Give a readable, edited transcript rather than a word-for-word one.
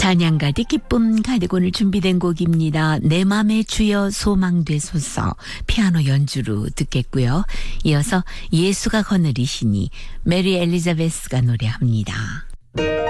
찬양 가득 기쁨 가득 오늘 준비된 곡입니다. 내 맘에 주여 소망되소서 피아노 연주로 듣겠고요. 이어서 예수가 거느리시니 메리 엘리자베스가 노래합니다.